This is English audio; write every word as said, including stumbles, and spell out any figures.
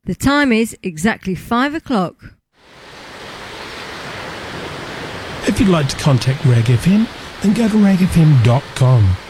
The time is exactly five o'clock. If you'd like to contact Reg F M, then go to reg f m dot com.